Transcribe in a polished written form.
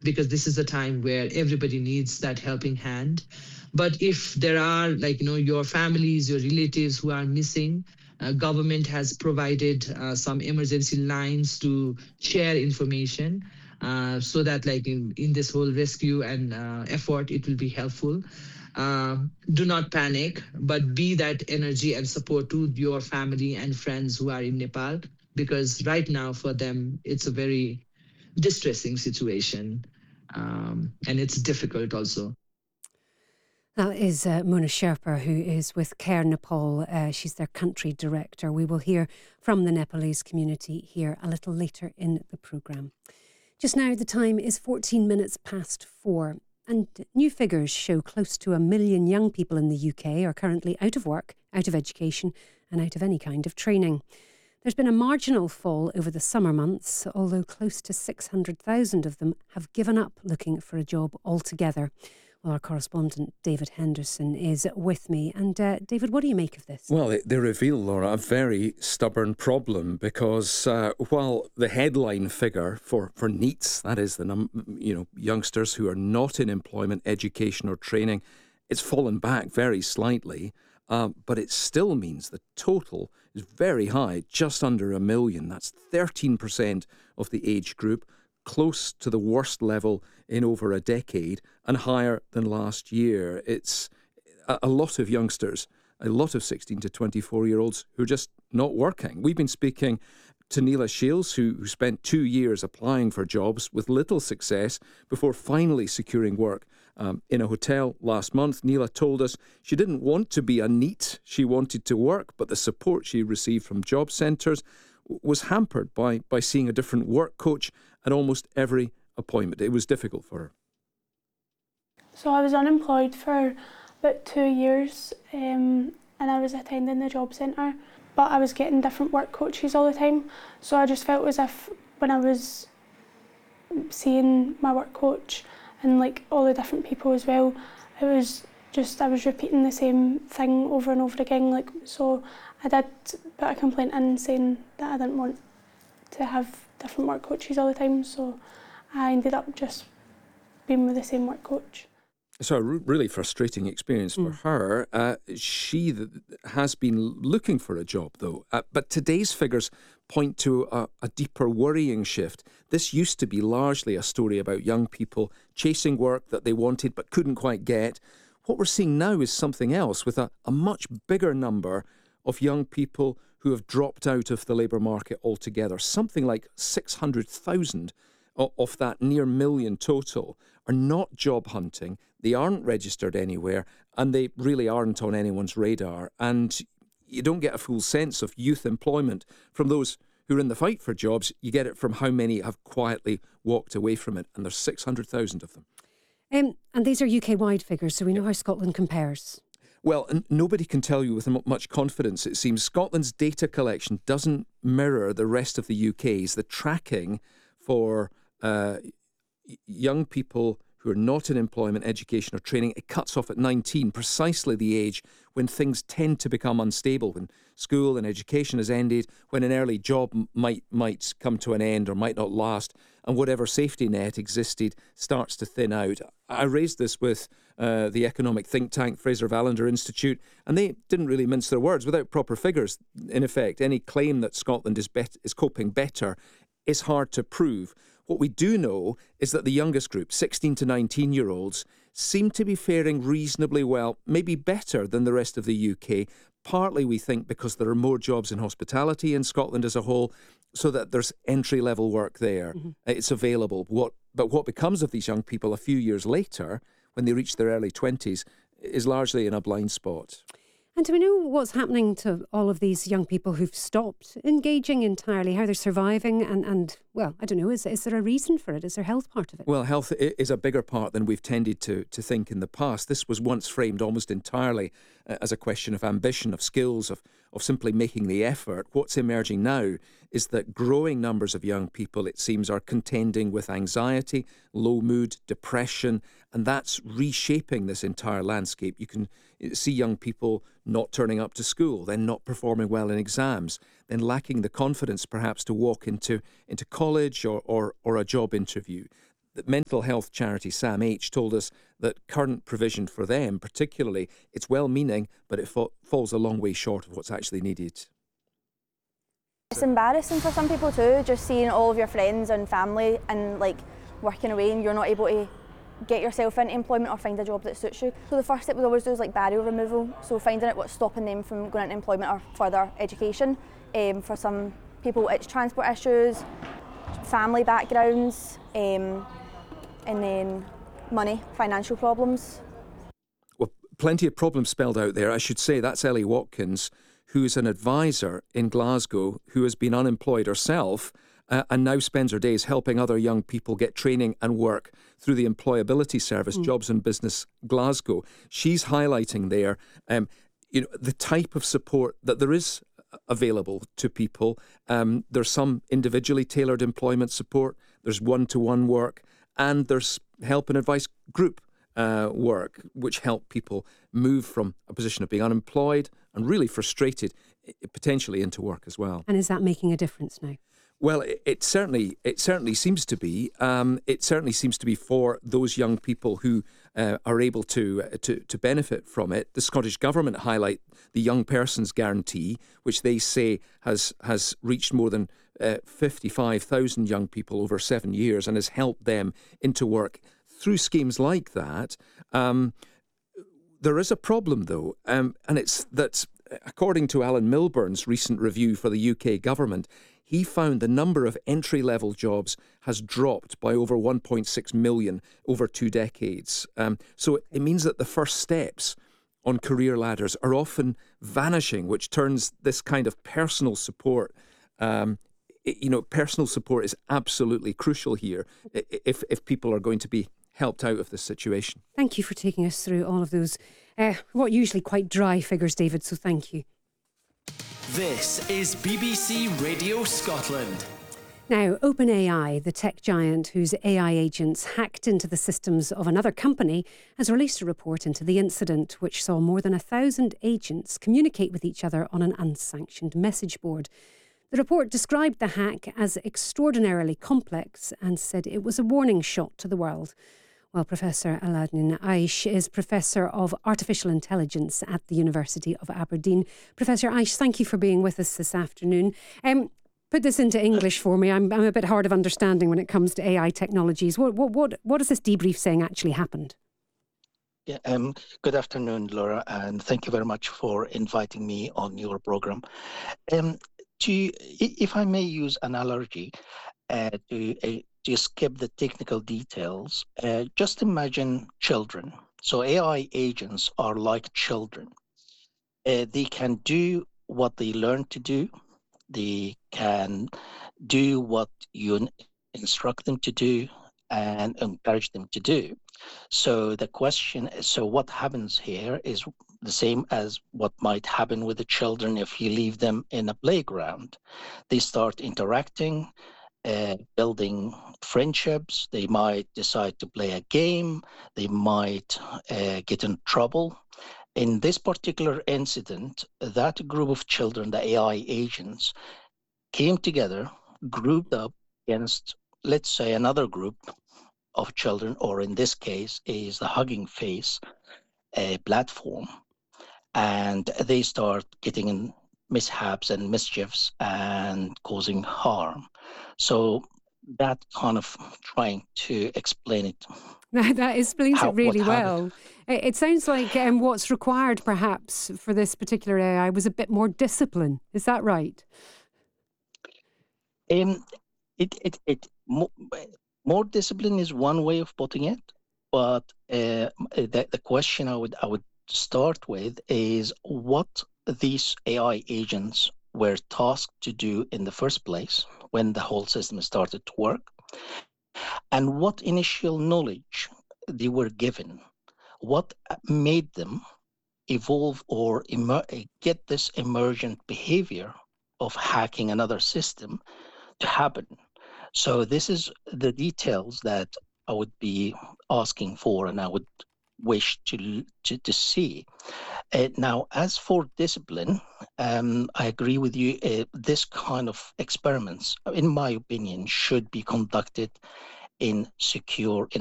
because this is a time where everybody needs that helping hand. But if there are, like, your families, your relatives who are missing, government has provided some emergency lines to share information, so that, like, in this whole rescue and effort, it will be helpful. Do not panic, but be that energy and support to your family and friends who are in Nepal, because right now for them, it's a very distressing situation. And it's difficult also. That is Mona Sherpa, who is with Care Nepal. She's their country director. We will hear from the Nepalese community here a little later in the programme. Just now, the time is 14 minutes past 4, and new figures show close to 1 million young people in the UK are currently out of work, out of education, and out of any kind of training. There's been a marginal fall over the summer months, although close to 600,000 of them have given up looking for a job altogether. Well, our correspondent David Henderson is with me. And David, what do you make of this? Well, they reveal, Laura, a very stubborn problem, because while the headline figure for NEETs, that is the youngsters who are not in employment, education or training, it's fallen back very slightly, but it still means the total is very high, just under 1 million. That's 13% of the age group, close to the worst level in over a decade and higher than last year. It's a lot of youngsters, a lot of 16 to 24-year-olds who are just not working. We've been speaking to Neela Shields, who spent 2 years applying for jobs with little success before finally securing work in a hotel last month. Neela told us she didn't want to be a NEET. She wanted to work, but the support she received from job centres was hampered by seeing a different work coach at almost every appointment. It was difficult for her. So I was unemployed for about 2 years, and I was attending the job centre, but I was getting different work coaches all the time. So I just felt as if when I was seeing my work coach and like all the different people as well, it was just I was repeating the same thing over and over again. Like, so I did put a complaint in saying that I didn't want to have different work coaches all the time. So I ended up just being with the same work coach. So a really frustrating experience for her. She has been looking for a job, though. But today's figures point to a deeper worrying shift. This used to be largely a story about young people chasing work that they wanted but couldn't quite get. What we're seeing now is something else, with a much bigger number of young people who have dropped out of the labour market altogether. Something like 600,000 of that near 1 million total are not job hunting, they aren't registered anywhere, and they really aren't on anyone's radar. And you don't get a full sense of youth employment from those who are in the fight for jobs. You get it from how many have quietly walked away from it, and there's 600,000 of them. And these are UK-wide figures, so we know how Scotland compares. Well, nobody can tell you with much confidence, it seems. Scotland's data collection doesn't mirror the rest of the UK's. The tracking for young people who are not in employment, education or training, it cuts off at 19, precisely the age when things tend to become unstable, when school and education has ended, when an early job might come to an end or might not last, and whatever safety net existed starts to thin out. I raised this with the economic think tank Fraser Valander Institute, and they didn't really mince their words. Without proper figures, in effect, any claim that Scotland is coping better is hard to prove. What we do know is that the youngest group, 16 to 19-year-olds, seem to be faring reasonably well, maybe better than the rest of the UK, partly, we think, because there are more jobs in hospitality in Scotland as a whole, so that there's entry-level work there. Mm-hmm. It's available. But what becomes of these young people a few years later, when they reach their early 20s, is largely in a blind spot. And do we know what's happening to all of these young people who've stopped engaging entirely, how they're surviving? And well, I don't know, is there a reason for it? Is there a health part of it? Well, health is a bigger part than we've tended to think in the past. This was once framed almost entirely as a question of ambition, of skills, of simply making the effort. What's emerging now is that growing numbers of young people, it seems, are contending with anxiety, low mood, depression, and that's reshaping this entire landscape. You can see young people not turning up to school, then not performing well in exams, then lacking the confidence perhaps to walk into college or a job interview. the mental health charity Sam H told us that current provision for them, particularly, it's well-meaning, but it falls a long way short of what's actually needed. It's embarrassing for some people too, just seeing all of your friends and family and like working away and you're not able to get yourself into employment or find a job that suits you. So the first step we always do is like barrier removal, so finding out what's stopping them from going into employment or further education. For some people it's transport issues, family backgrounds, and then money, financial problems. Well, plenty of problems spelled out there. I should say that's Ellie Watkins, who is an advisor in Glasgow, who has been unemployed herself and now spends her days helping other young people get training and work through the employability service, Jobs and Business Glasgow. She's highlighting there, the type of support that there is available to people. There's some individually tailored employment support, there's one-to-one work, and there's help and advice group work, which help people move from a position of being unemployed and really frustrated, potentially into work as well. And is that making a difference now? Well, it certainly seems to be. It certainly seems to be for those young people who are able to benefit from it. The Scottish Government highlight the Young Persons Guarantee, which they say has reached more than 55,000 young people over 7 years and has helped them into work through schemes like that. There is a problem, though, and it's that, according to Alan Milburn's recent review for the UK government, he found the number of entry-level jobs has dropped by over 1.6 million over 2 decades. So it means that the first steps on career ladders are often vanishing, which turns this kind of personal support. Personal support is absolutely crucial here if people are going to be helped out of this situation. Thank you for taking us through all of those, what usually quite dry figures, David, so thank you. This is BBC Radio Scotland. Now, OpenAI, the tech giant whose AI agents hacked into the systems of another company, has released a report into the incident, which saw more than 1,000 agents communicate with each other on an unsanctioned message board. The report described the hack as extraordinarily complex and said it was a warning shot to the world. Well, Professor Aladin Aish is Professor of Artificial Intelligence at the University of Aberdeen. Professor Aish, thank you for being with us this afternoon. Put this into English for me. I'm a bit hard of understanding when it comes to AI technologies. What is this debrief saying actually happened? Yeah, good afternoon, Laura, and thank you very much for inviting me on your program. If I may use an analogy to skip the technical details, just imagine children. So AI agents are like children. They can do what they learn to do. They can do what you instruct them to do and encourage them to do. So the question is, so what happens here is the same as what might happen with the children if you leave them in a playground. They start interacting, building friendships. They might decide to play a game. They might get in trouble. In this particular incident, that group of children, the AI agents, came together, grouped up against, let's say, another group of children, or in this case is the Hugging Face platform, and they start getting in mishaps and mischiefs and causing harm. So that kind of trying to explain it. That explains it really well. It sounds like what's required perhaps for this particular AI was a bit more discipline. Is that right? More discipline is one way of putting it, but the question I would start with is what these AI agents were tasked to do in the first place when the whole system started to work, and what initial knowledge they were given, what made them evolve or get this emergent behavior of hacking another system to happen. So this is the details that I would be asking for and I would wish to see. Now, as for discipline, I agree with you. This kind of experiments, in my opinion, should be conducted in secure